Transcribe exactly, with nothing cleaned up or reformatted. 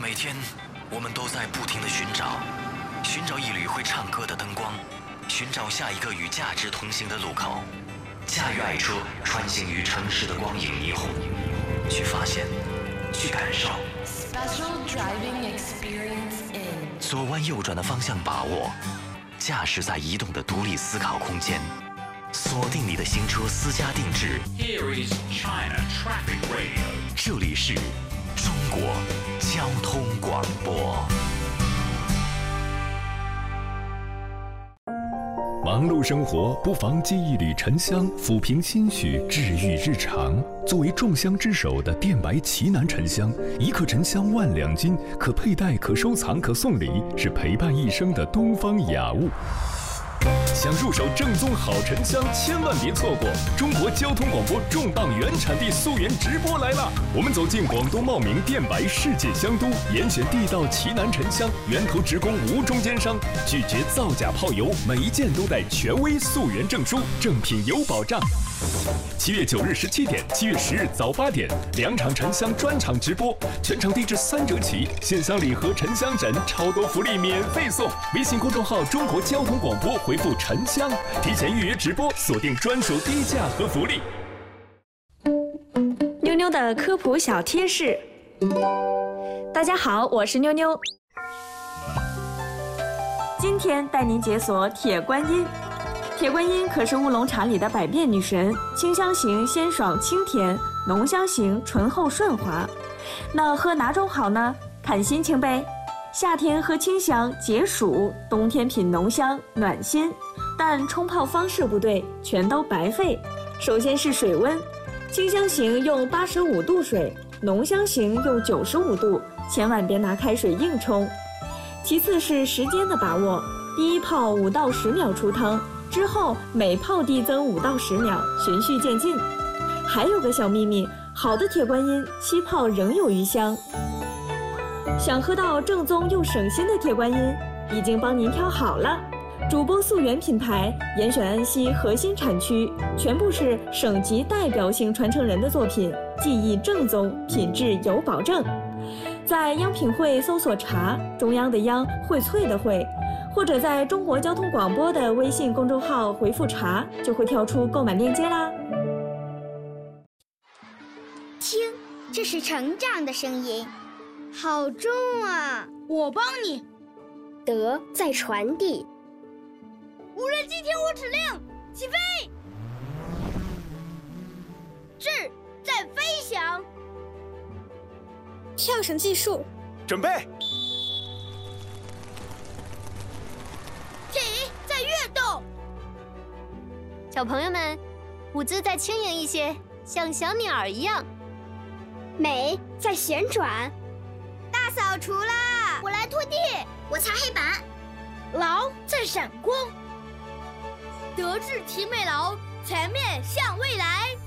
每天，我们都在不停地寻找，寻找一缕会唱歌的灯光，寻找下一个与价值同行的路口。驾驭爱车，穿行于城市的光影霓虹，去发现，去感受。 Special driving experience in。 左弯右转的方向把握，驾驶在移动的独立思考空间。锁定你的新车私家定制。 Here is China Traffic Radio。 这里是中国交通广播。 忙碌生活，不妨寄一缕沉香，抚平心绪，治愈日常。作为众香之首的电白奇楠沉香，一克沉香万两金，可佩戴，可收藏，可送礼，是陪伴一生的东方雅物。想入手正宗好沉香，千万别错过！中国交通广播重磅原产地溯源直播来了！我们走进广东茂名电白世界香都，严选地道奇楠沉香，源头直供无中间商，拒绝造假泡油，每一件都带权威溯源证书，正品有保障。七月九日十七点，七月十日早八点，两场沉香专场直播，全场低至三折起，线香礼盒、沉香枕，超多福利免费送！微信公众号“中国交通广播”回复“沉香”，提前预约直播，锁定专属低价和福利。 妞妞的科普小贴士。大家好，我是妞妞。今天带您解锁铁观音。铁观音可是乌龙茶里的百变女神，清香型鲜爽清甜，浓香型醇厚顺滑。那喝哪种好呢？看心情呗。夏天喝清香解暑，冬天品浓香暖心。但冲泡方式不对，全都白费。首先是水温，清香型用八十五度水，浓香型用九十五度，千万别拿开水硬冲。其次是时间的把握，第一泡五到十秒出汤。之后每泡递增五到十秒，循序渐进。还有个小秘密，好的铁观音七泡仍有余香。想喝到正宗又省心的铁观音，已经帮您挑好了。主播溯源品牌，严选安溪核心产区，全部是省级代表性传承人的作品，技艺正宗，品质有保证。在央品汇搜索茶，中央的央，荟萃的荟。或者在中国交通广播的微信公众号回复茶，就会跳出购买链接啦。 听，这是成长的声音，好重啊！ 我帮你。 德在传递。 无人机听我指令，起飞。智在飞翔。 跳绳技术， 准备。 在跃动， 小朋友们，舞姿再轻盈一些，像小鸟儿一样。 美在旋转， 大扫除啦！我来拖地， 我擦黑板。 劳在闪光，德智体美劳，全面向未来。